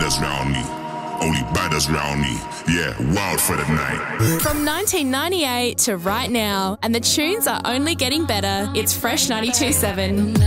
badders round me. Only badders round me. Yeah, wild for the night. From 1998 to right now, and the tunes are only getting better. It's Fresh 92.7.